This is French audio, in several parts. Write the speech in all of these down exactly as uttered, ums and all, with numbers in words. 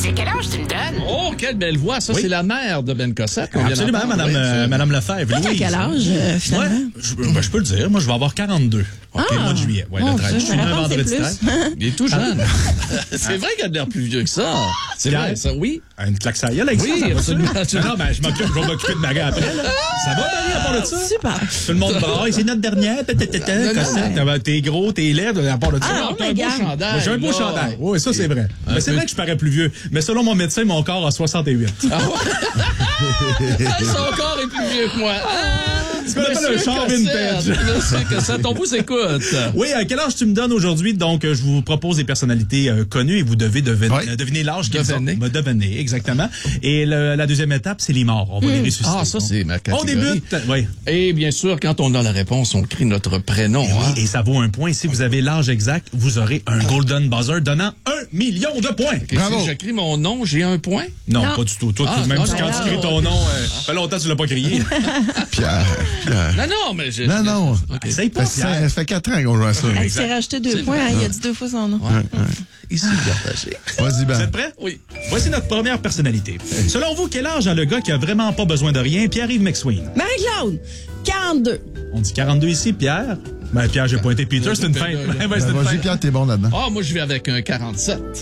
c'est quel âge tu me donnes? Oh, quelle belle voix. Ça, Oui. c'est la mère de Ben Cossette. qu'on vient Absolument, d'entendre. Madame, Oui, euh, c'est- Madame Lefebvre. T'as Louise. quel âge, euh, finalement? Ouais, je, ben, je peux le dire. Moi, je vais avoir quarante-deux. OK, Ah! le mois de juillet. Ouais, Mon le treize. Dieu, Je suis j'aurais né un pensé vendredi plus. treize. Il est tout jeune. C'est vrai qu'il a de l'air plus vieux que ça. C'est Pierre. vrai, ça, oui. Une claque ça gueule avec Oui, ça, ça va, ça? absolument. Non, non, ben, je m'occupe, je vais m'occuper de Marie après, là. Ça va, Marie, à part de ça? Super. Tout le monde braille, c'est notre dernière. Tata, Cossette, t'es gros, t'es laide, à part de ça. Ah, T'as un beau regarde. chandail. Moi, j'ai un beau là. chandail. Oui, ça, c'est vrai. Mais c'est peu- vrai que je parais plus vieux. Mais selon mon médecin, mon corps a soixante-huit. Ah ouais? Son corps est plus vieux que moi. Ce qu'on appelle un Monsieur char Cossette, vintage. Monsieur Cossette, on vous écoute. Oui, à quel âge tu me donnes aujourd'hui? Donc, euh, je vous propose des personnalités euh, connues et vous devez deviner, Oui. euh, deviner l'âge qu'ils ont. Devenez. Ben, devenez, exactement. Et le- la deuxième étape, c'est les morts. On va les ressusciter. Ah, ça, c'est ma On catégorie. débute. Oui. Et bien sûr, quand on a la réponse, on crie notre prénom. Et, hein. oui, et ça vaut un point. Si vous avez l'âge exact, vous aurez un golden buzzer donnant un million de points. Et Bravo. si j'écris mon nom, j'ai un point? Non, Non. pas du tout. Toi, Ah, tu- même non, si non, quand non. tu cries ton nom, euh, ça fait longtemps que tu l'as pas crié. Pierre. Pierre. Non, non, mais j'ai... Non, non. OK. Essaye pas, Ça, Pierre. ça fait quatre ans qu'on joue à ça. Elle s'est rajouté deux C'est points, vrai. hein, il a dit deux fois son nom. Ici, partagé. Vas-y, Vous Ben. êtes prêts? Oui. Voici notre première personnalité. Selon vous, quel âge a le gars qui a vraiment pas besoin de rien? Pierre-Yves McSween. Marie-Claude, quarante-deux. On dit quarante-deux ici, Pierre. Ben, Pierre, j'ai pointé Peter, c'est une fin. Ben, ben, Ben, c'est Ben, une Vas-y, fin. Pierre, t'es bon là-dedans. Ah, moi, je vais avec un quarante-sept.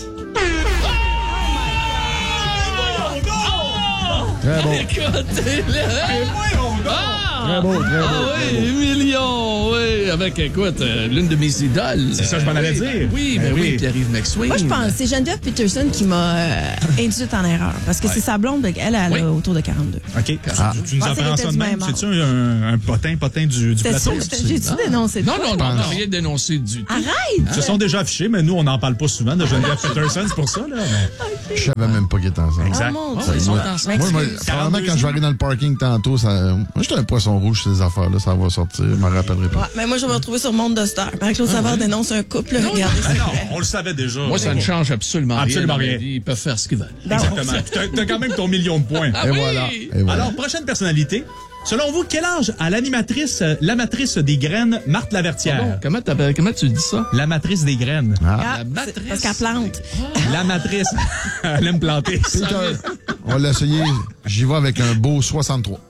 Très bon. Écoutez-le. Ah! Très beau, très Ah beau. oui, million, oui. Avec, écoute, euh, l'une de mes idoles. C'est ça que je m'en allais Oui, dire. ben Oui, Ben ben oui, oui. Pierre-Yves McSween. Moi, je pense c'est Geneviève Peterson qui m'a euh, induite en erreur. Parce que c'est sa blonde, elle, elle a Oui. autour de quarante-deux. OK. Ah. Tu, tu nous Je pensais apprends qu'il ça était de du même? même C'est-tu un, un potin, potin du, du C'était ça, plateau? c'était- j'ai-tu dénoncé de Non, quoi? non, non, on n'a pense. rien dénoncé du tout. Arrête! Ils se sont déjà affichés, mais nous, on n'en parle pas souvent de Geneviève Peterson, c'est pour ça, là. Mais... Je savais même pas qu'il était ensemble. Exact. Oh mon Ah Dieu. oui, ils sont Moi, ensemble. moi, moi, M'excuse. probablement, quand je vais aller dans le parking tantôt, ça, moi, j'étais un poisson rouge, ces affaires-là, ça va sortir, je m'en rappellerai pas. Ouais, mais moi, je vais me retrouver sur Monde de Star. Marie-Claude Savard dénonce un couple. Regardez ça. Ah non, on le savait déjà. Moi, ça ne change absolument, Absolument rien. dans rien. ma vie. Ils peuvent faire ce qu'ils veulent. Exactement. T'as, t'as quand même ton million de points. Ah Et oui! voilà. Et voilà. Alors, prochaine personnalité. Selon vous, quel âge a l'animatrice, euh, l'amatrice des graines, Marthe Lavertière? Bon, comment, t'appelles- comment tu dis ça? L'amatrice des graines. Ah. Ah, La matrice. c'est parce qu'elle plante. L'amatrice. Elle aime planter. Peter, on va l'essayer. J'y vais avec un beau soixante-trois.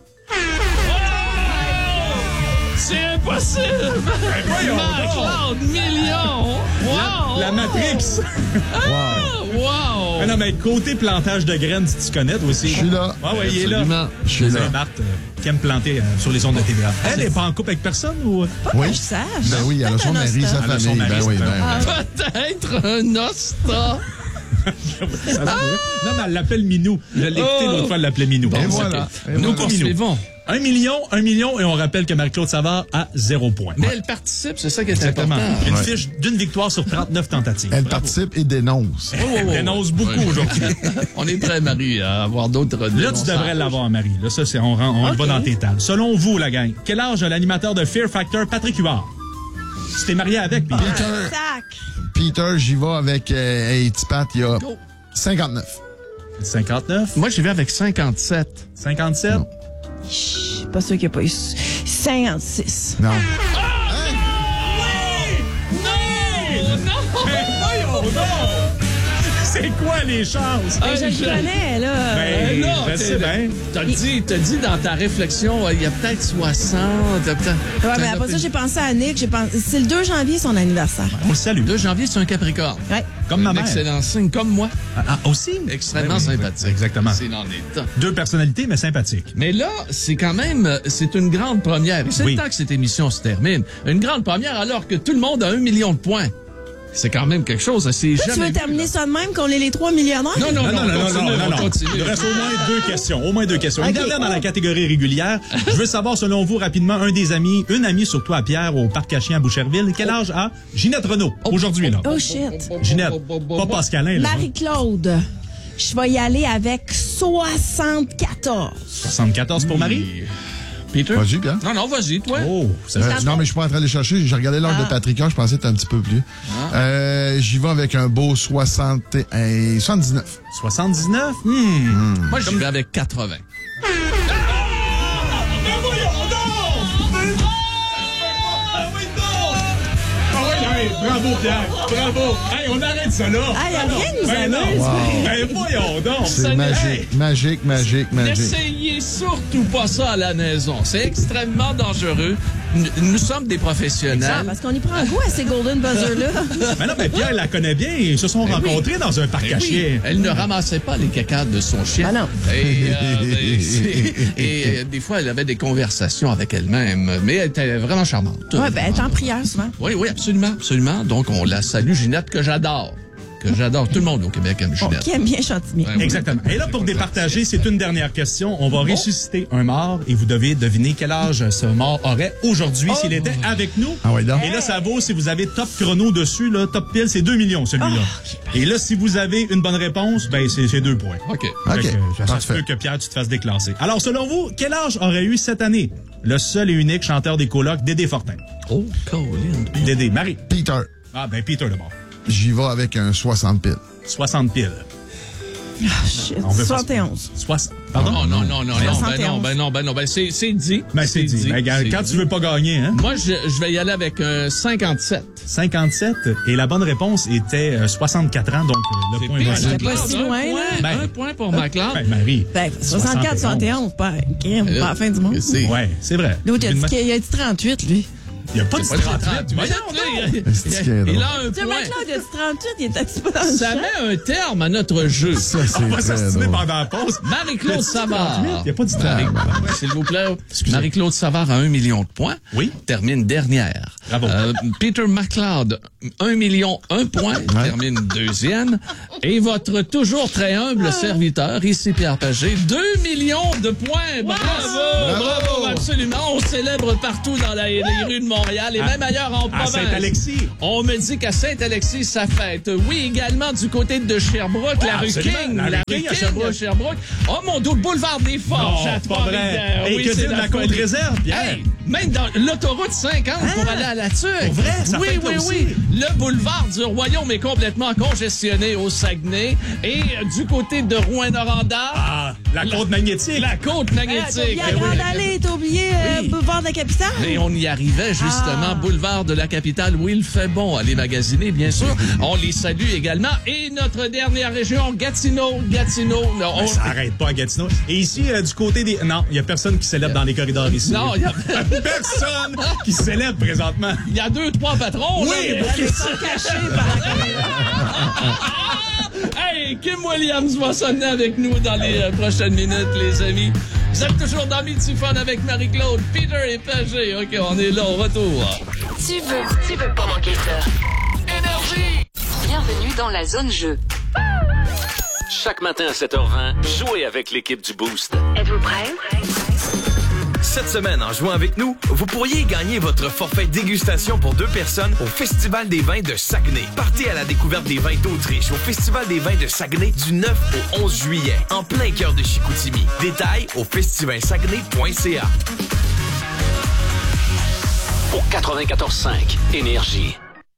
C'est impossible! Marc-Claude, million! Wow! La Matrix. Wow. Wow! Ah non, mais côté plantage de graines, si tu connais, toi aussi. Je suis là. Ah ouais, il est là. Absolument. Je suis Désolé, là. Marthe, euh, qui aime planter euh, sur les ondes de T V A. Elle n'est pas en couple avec personne ou... Pas Oui. que je sache. Ben oui, elle a son Peut-être un mari, sa hosta. Elle a son famille. mari, Ben sa oui, famille. ben oui. Peut-être un Osta. Ça se pourrait. Non, mais elle l'appelle Minou. Je l'ai écouté Oh. l'autre fois, elle l'appelait Minou. Et Bon, voilà. ok. Et Nous voilà. poursuivons. Un million, un million, et on rappelle que Marie-Claude Savard a zéro point. Mais elle participe, c'est ça qui est Exactement. important. Une Ouais. fiche d'une victoire sur trente-neuf tentatives. Elle participe et dénonce. Elle dénonce beaucoup aujourd'hui. On est prêt, Marie, à avoir d'autres Là, tu dénonçages. devrais l'avoir, Marie. Là, ça, c'est, on, rend- on Ok. va dans tes tables. Selon vous, la gang, quel âge a l'animateur de Fear Factor, Patrick Huard? Tu t'es marié avec, puis Peter, Sac. Peter, j'y vais avec euh, hey, petit Pat, il y a Go. cinquante-neuf. cinquante-neuf, Moi, j'y vais avec cinquante-sept. cinquante-sept. Non. Je suis pas sûr qu'il n'y a pas eu cinquante-six. Non. C'est quoi les chances? Ben, je le connais, là. Ben, non, je t'es- sais bien. T'as dit, t'as dit dans ta réflexion, euh, il y a peut-être soixante. t'as peut-être- Ouais, mais t'as après ça, noté- j'ai pensé à Nick. J'ai pensé... C'est le deux janvier, son anniversaire. On le salue. Le janvier, c'est un Capricorne. Ouais. Comme ma Un mère. excellent signe, comme moi. Ah, ah, aussi? Extrêmement Ben oui, sympathique. exactement. C'est dans les temps. Deux personnalités, mais sympathiques. Mais là, c'est quand même, euh, c'est une grande première. Et c'est Oui. le temps que cette émission se termine. Une grande première alors que tout le monde a un million de points. C'est quand même quelque chose. C'est Toi, jamais tu veux vu, terminer là. ça de même qu'on est les trois millionnaires? Non, non, non, Non, non, non, continue, non, non, on non. continue. Il reste au moins deux questions. Au moins deux questions. Une Ok. dernière dans la catégorie régulière. Je veux savoir, selon vous, rapidement, un des amis, une amie surtout à Pierre au parc à chiens à Boucherville. Quel âge a Ginette Renault aujourd'hui, là? Oh shit. Ginette, pas Pascalin, là. Marie-Claude. Je vais y aller avec soixante-quatorze. soixante-quatorze pour Marie? Et- Peter? Vas-y, Pierre. Non, non, vas-y, toi. Oh, ça Euh, non, mais je suis pas en train de les chercher. J'ai regardé l'âge Ah. de Patrick, je pensais que c'était un petit peu plus. Euh, J'y vais avec un beau soixante, euh, soixante-dix-neuf. soixante-dix-neuf? Hmm. Moi, je vais avec quatre-vingts. Bravo, Pierre! Bravo! Hey, on arrête ça là! Hey, rien nous Ben non! amuse. Wow. Ben voyons donc! C'est Ça- magique, hey. magique, magique, magique. N'essayez surtout pas ça à la maison. C'est extrêmement dangereux. Nous, nous sommes des Ah, professionnels. parce qu'on y prend goût à ces golden buzzers-là. Mais non, mais Pierre la connaît bien. Ils se sont Ben oui. rencontrés dans un parc Ben à oui, chiens. elle ne ramassait pas les cacas de son chien. Ben non. Et, euh, et, c'est- et, euh, des fois, elle avait des conversations avec elle-même, mais elle était vraiment charmante. Ouais, ben, elle est en prière souvent. Oui, oui, absolument, absolument. Donc, on la salue, Ginette, que j'adore. Que j'adore. Tout le monde au Québec aime Ginette. Qui aime bien Chantimien. Ouais, oui. Exactement. Et là, pour départager, c'est une dernière question. On va ressusciter un mort et vous devez deviner quel âge ce mort aurait aujourd'hui s'il était avec nous. Ah ouais, donc. Et là, ça vaut si vous avez top chrono dessus, là, top pile, c'est deux millions celui-là. Et là, si vous avez une bonne réponse, ben c'est c'est deux points. OK. OK, Fait que, ça se parfait. peut que Pierre, tu te fasses déclasser. Alors, selon vous, quel âge aurait eu cette année le seul et unique chanteur des colocs, Dédé Fortin? Oh, Colin. Dédé, Marie. Peter, Ah, ben Peter d'abord. j'y vais avec un soixante piles. soixante piles. Ah, shit. On veut pas- soixante et onze. soixante. Pardon? Non, non, non, non, non, ben soixante et non, onze. ben non, ben non, ben c'est c'est dit. Ben, c'est dit. Ben, regarde, c'est quand dit. tu veux pas gagner, hein? Moi, je, je vais y aller avec un cinquante-sept. cinquante-sept. Et la bonne réponse était euh, soixante-quatre ans, donc euh, le point pire, va c'est aller. pas si un loin, point, là. Ben, un point pour McLeod. Ben, Marie. Ben, soixante-quatre, soixante et onze, pas, crime, pas la fin du monde. C'est- Ouais, c'est vrai. L'autre, il a dit Une- qu'il y a dit trente-huit, lui. Il n'y a pas de Pas de trente-huit. trente-huit. Voyons Voyons, donc. là, il- C'est qu'il est il drôle. a un Tu sais, point. McLeod, il a dit trente-huit, il était un petit peu dans le Ça champ. met un terme à notre jeu. Ça, c'est On va très s'assiner drôle. pendant la pause. Marie-Claude Savard. Il n'y a pas de Marie- trente-huit. S'il vous plaît, Marie-Claude Savard a un million de points. Oui. Termine dernière. Bravo. Euh, Peter McLeod, un million, un point. Termine deuxième. Et votre toujours très humble serviteur, ici Pierre Pagé, deux millions de points. Bravo, bravo, Bravo. absolument. On célèbre partout dans la- les rues de Montréal et même ailleurs en À province. Saint-Alexis. On me dit qu'à Saint-Alexis, ça fête. Oui, également du côté de Sherbrooke, la rue absolument. King. La rue La King rue à King, Sherbrooke. à Sherbrooke. Oh mon Dieu, le boulevard des Forges. Non, à c'est pas vrai. Trois-Rivières. Et Oui, que c'est dire de la folie. Côte-Réserve, Pierre? Hey, même dans l'autoroute cinquante pour aller à la Tuque. Pour vrai? Ça oui, fête oui, là aussi. oui. Le boulevard du Royaume est complètement congestionné au Saguenay. Et euh, du côté de Rouyn-Noranda, Ah, la côte magnétique. la côte Ah, magnétique. t'as oublié la Eh oui. Grande Allée, t'as oublié euh, Oui. Boulevard de la Capitale. Et on y arrivait justement, Ah. boulevard de la capitale où il fait bon aller magasiner, bien sûr. On les salue également. Et notre dernière région, Gatineau, Gatineau. Non, on- Ben, ça arrête pas à Gatineau. Et ici, euh, du côté des... Non, il y a personne qui célèbre dans les corridors ici. Non, il y a- Personne qui célèbre présentement. il y a deux, trois patrons. Oui, là, mais- mais- Ils sont cachés par Hey, Kim Williams va sonner avec nous dans les euh, prochaines minutes, les amis. Vous êtes toujours dans Midi Fun avec Marie-Claude, Peter et Pagé. OK, on est là, au retour. Tu veux, tu veux pas manquer ça. Énergie! Bienvenue dans la zone jeu. Chaque matin à sept heures vingt, jouez avec l'équipe du Boost. Êtes-vous prêts? Cette semaine, en jouant avec nous, vous pourriez gagner votre forfait dégustation pour deux personnes au Festival des vins de Saguenay. Partez à la découverte des vins d'Autriche au Festival des vins de Saguenay du neuf au onze juillet, en plein cœur de Chicoutimi. Détails au festival saguenay point c a. Au quatre-vingt-quatorze cinq, Énergie.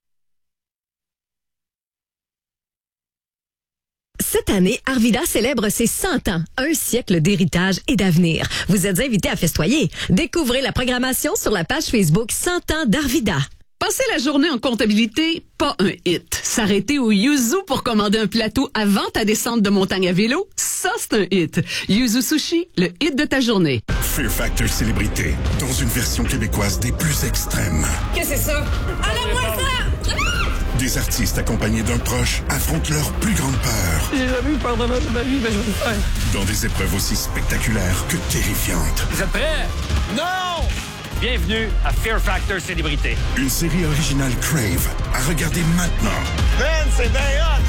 Cette année, Arvida célèbre ses cent ans, un siècle d'héritage et d'avenir. Vous êtes invités à festoyer. Découvrez la programmation sur la page Facebook cent ans d'Arvida. Passer la journée en comptabilité, pas un hit. S'arrêter au Yuzu pour commander un plateau avant ta descente de montagne à vélo, ça c'est un hit. Yuzu Sushi, le hit de ta journée. Fear Factor Célébrité, dans une version québécoise des plus extrêmes. Qu'est-ce que c'est ça? Enlève-moi ça! Des artistes accompagnés d'un proche affrontent leur plus grande peur. J'ai jamais eu peur de ma vie, mais je vais le faire. Dans des épreuves aussi spectaculaires que terrifiantes. Vous êtes prêts? Non! Bienvenue à Fear Factor Célébrité. Une série originale Crave à regarder maintenant. Man, c'est bien hot!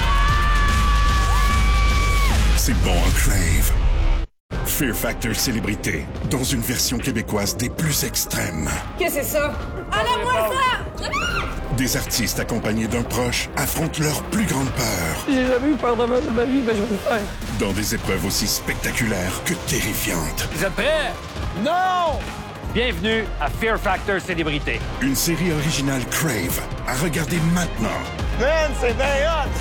C'est bon en Crave. Fear Factor Célébrité, dans une version québécoise des plus extrêmes. Qu'est-ce que c'est ça? Enlève-moi ça! Des artistes accompagnés d'un proche affrontent leur plus grande peur. J'ai jamais eu peur de ma vie, mais je vais le faire. Dans des épreuves aussi spectaculaires que terrifiantes. Vous êtes prêts? Non! Bienvenue à Fear Factor Célébrité. Une série originale Crave à regarder maintenant. Man, c'est bien hot!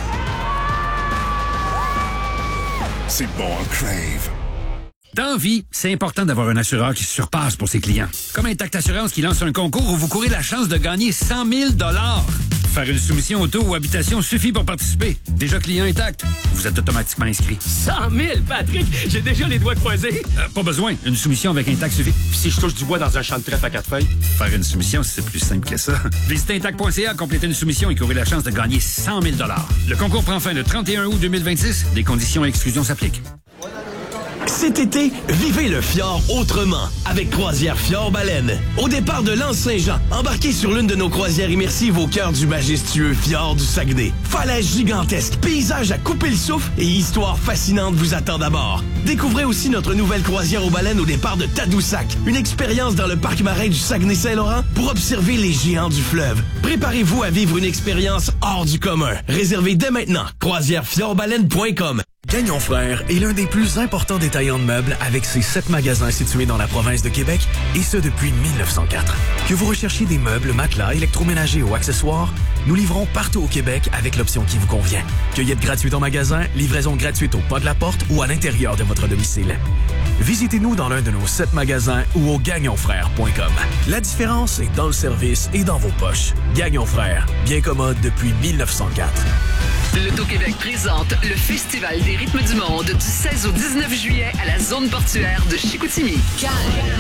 C'est bon en Crave. Dans vie, c'est important d'avoir un assureur qui se surpasse pour ses clients. Comme Intact Assurance qui lance un concours où vous courez la chance de gagner cent mille dollars. Faire une soumission auto ou habitation suffit pour participer. Déjà client intact, vous êtes automatiquement inscrit. cent mille, Patrick! J'ai déjà les doigts croisés. Euh, pas besoin. Une soumission avec Intact suffit. Puis si je touche du bois dans un champ de trèfle à quatre feuilles? Faire une soumission, c'est plus simple que ça. Visitez intact point c a, complétez une soumission et courez la chance de gagner cent mille dollars. Le concours prend fin le trente et un août deux mille vingt-six. Des conditions et exclusions s'appliquent. Cet été, vivez le fjord autrement avec Croisière Fjord-Baleine. Au départ de l'Anse-Saint-Jean, embarquez sur l'une de nos croisières immersives au cœur du majestueux fjord du Saguenay. Falaises gigantesques, paysages à couper le souffle et histoires fascinantes vous attendent à bord. Découvrez aussi notre nouvelle croisière aux baleines au départ de Tadoussac, une expérience dans le parc marin du Saguenay-Saint-Laurent pour observer les géants du fleuve. Préparez-vous à vivre une expérience hors du commun. Réservez dès maintenant croisière fjord baleine point com. Gagnon Frères est l'un des plus importants détaillants de meubles avec ses sept magasins situés dans la province de Québec, et ce depuis mille neuf cent quatre. Que vous recherchiez des meubles, matelas, électroménagers ou accessoires, nous livrons partout au Québec avec l'option qui vous convient. Cueillette gratuite en magasin, livraison gratuite au pas de la porte ou à l'intérieur de votre domicile. Visitez-nous dans l'un de nos sept magasins ou au gagnon frères point com. La différence est dans le service et dans vos poches. Gagnon Frères, bien commode depuis mille neuf cent quatre. L'Auto-Québec présente le Festival des rythmes du monde du seize au dix-neuf juillet à la zone portuaire de Chicoutimi.